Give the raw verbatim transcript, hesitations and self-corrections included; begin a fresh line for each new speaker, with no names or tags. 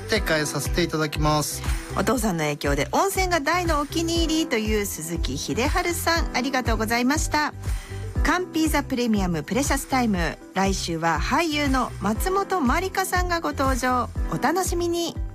って変えさせていただきます。
お父さんの影響で温泉が大のお気に入りという鈴木秀春さん、ありがとうございました。カンピーザプレミアムプレシャスタイム、来週は俳優の松本まりかさんがご登場。お楽しみに。